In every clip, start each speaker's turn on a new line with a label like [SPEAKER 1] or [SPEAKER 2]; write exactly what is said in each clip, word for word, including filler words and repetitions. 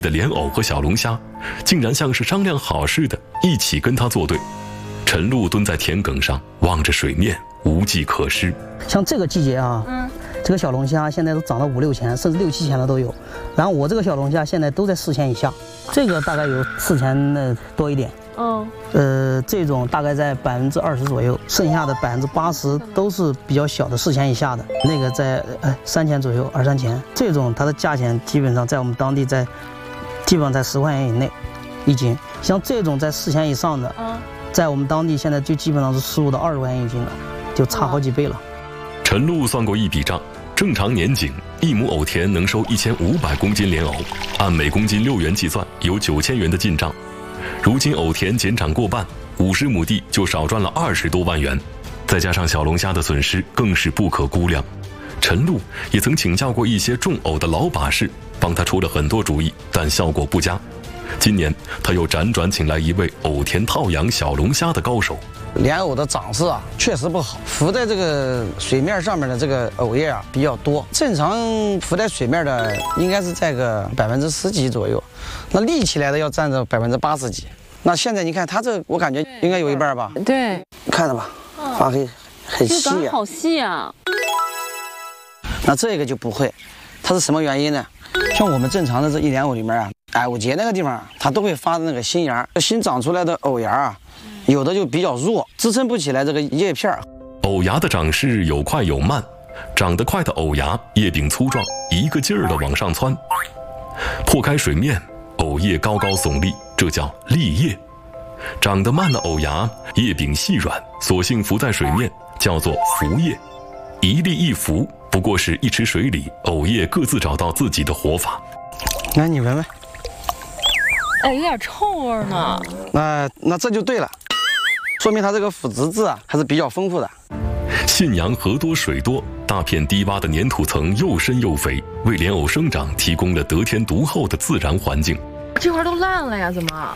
[SPEAKER 1] 的莲藕和小龙虾，竟然像是商量好似的，一起跟他作对。陈露蹲在田埂上，望着水面，无计可施。
[SPEAKER 2] 像这个季节啊，嗯，这个小龙虾现在都涨到五六千，甚至六七千的都有。然后我这个小龙虾现在都在四千以下，这个大概有四千的多一点。哦，呃，这种大概在百分之二十左右，剩下的百分之八十都是比较小的，四千以下的，那个在呃三千左右，二三千。这种它的价钱基本上在我们当地在，基本上在十块钱以内一斤。像这种在四千以上的，在我们当地现在就基本上是十五到二十块钱一斤了，就差好几倍了。
[SPEAKER 1] 陈露算过一笔账，正常年景，一亩藕田能收一千五百公斤莲藕，按每公斤六元计算，有九千元的进账。如今藕田减产过半，五十亩地就少赚了二十多万元，再加上小龙虾的损失，更是不可估量。陈露也曾请教过一些种藕的老把式，帮他出了很多主意，但效果不佳。今年他又辗转请来一位藕田套养小龙虾的高手。
[SPEAKER 3] 莲藕的长势啊，确实不好，浮在这个水面上面的这个藕叶啊比较多，正常浮在水面的应该是在个百分之十几左右，那立起来的要占着百分之八十几。那现在你看它这，我感觉应该有一半吧？
[SPEAKER 4] 对，
[SPEAKER 3] 看着吧，发黑很细啊，
[SPEAKER 4] 好细啊。
[SPEAKER 3] 那这个就不会，它是什么原因呢？像我们正常的这一莲藕里面啊，哎，藕节那个地方它都会发那个新芽，新长出来的藕芽啊。有的就比较弱，支撑不起来这个叶片。
[SPEAKER 1] 藕芽的长势有快有慢，长得快的藕芽叶柄粗壮，一个劲儿地往上窜，破开水面，藕叶高高耸立，这叫立叶。长得慢的藕芽叶柄细软，索性浮在水面，叫做浮叶。一立一浮，不过是一池水里藕叶各自找到自己的活法。
[SPEAKER 3] 来，你闻闻。
[SPEAKER 4] 哎，有点臭味呢。
[SPEAKER 3] 那那这就对了。说明它这个腐殖质啊还是比较丰富的。
[SPEAKER 1] 信阳河多水多，大片低洼的粘土层又深又肥，为莲藕生长提供了得天独厚的自然环境。
[SPEAKER 4] 这块都烂了呀，怎么？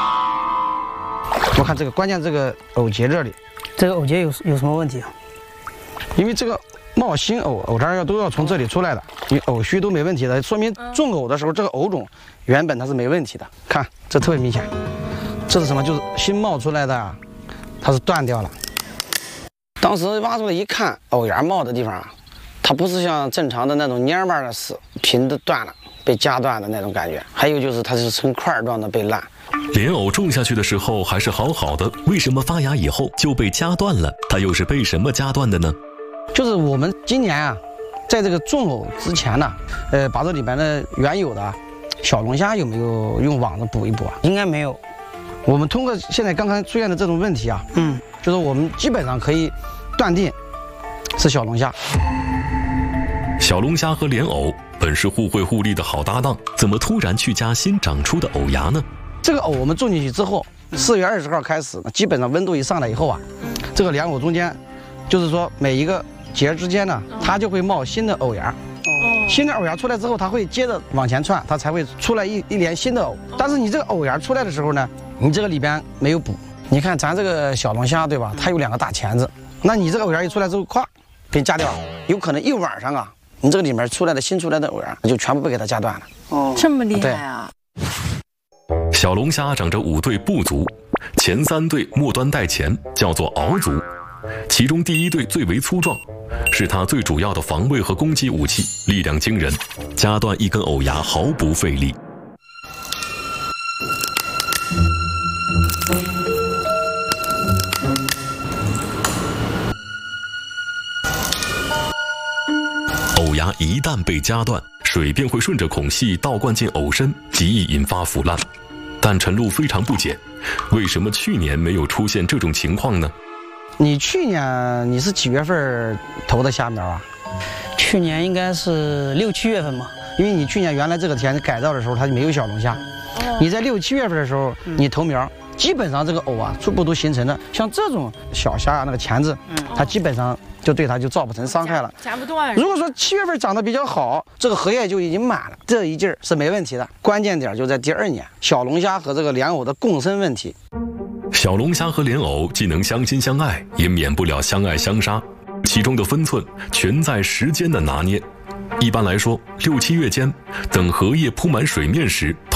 [SPEAKER 3] 我看这个关键这个藕节这里，
[SPEAKER 2] 这个藕节有有什么问题啊？
[SPEAKER 3] 因为这个冒新藕，藕渣要都要从这里出来的，你藕须都没问题的，说明种藕的时候这个藕种原本它是没问题的。看这特别明显，这是什么？就是新冒出来的啊。它是断掉了，当时挖出来一看，藕芽冒的地方啊，它不是像正常的那种蔫巴的死，平的断了，被夹断的那种感觉。还有就是它是成块状的被烂。
[SPEAKER 1] 莲藕种下去的时候还是好好的，为什么发芽以后就被夹断了？它又是被什么夹断的呢？
[SPEAKER 3] 就是我们今年啊，在这个种藕之前呢，呃，把这里边的原有的小龙虾有没有用网子补一补啊？
[SPEAKER 2] 应该没有。
[SPEAKER 3] 我们通过现在刚刚出现的这种问题啊，嗯，就是我们基本上可以断定是小龙虾。
[SPEAKER 1] 小龙虾和莲藕本是互惠互利的好搭档，怎么突然去加新长出的藕芽呢？
[SPEAKER 3] 这个藕我们种进去之后，四月二十号开始，基本上温度一上来以后啊，这个莲藕中间，就是说每一个节之间呢，它就会冒新的藕芽。新的藕芽出来之后，它会接着往前窜，它才会出来一一连新的藕。但是你这个藕芽出来的时候呢，你这个里边没有补。你看咱这个小龙虾对吧？它有两个大钳子，那你这个藕芽一出来之后，咵，给你夹掉了。有可能一晚上啊，你这个里面出来的新出来的藕芽就全部被给它夹断了。
[SPEAKER 4] 哦，这么厉害啊！
[SPEAKER 1] 小龙虾长着五对部足，前三对末端带前，叫做螯足。其中第一对最为粗壮，是它最主要的防卫和攻击武器，力量惊人，夹断一根藕芽毫不费力。藕芽一旦被夹断，水便会顺着孔隙倒灌进藕身，极易引发腐烂。但陈露非常不解，为什么去年没有出现这种情况呢？
[SPEAKER 3] 你去年你是几月份投的虾苗啊？
[SPEAKER 2] 去年应该是六七月份嘛，
[SPEAKER 3] 因为你去年原来这个田改造的时候它就没有小龙虾，哦、你在六七月份的时候你投苗，嗯、基本上这个藕啊初步都形成了。像这种小虾啊，那个钳子，嗯、它基本上就对它就造不成伤害了，
[SPEAKER 4] 夹不断。
[SPEAKER 3] 如果说七月份长得比较好，这个荷叶就已经满了，这一劲儿是没问题的。关键点就在第二年，小龙虾和这个莲藕的共生问题。
[SPEAKER 1] 小龙虾和莲藕既能相亲相爱，也免不了相爱相杀，其中的分寸全在时间的拿捏。 一般来说，六七月间，等荷叶铺满水面时，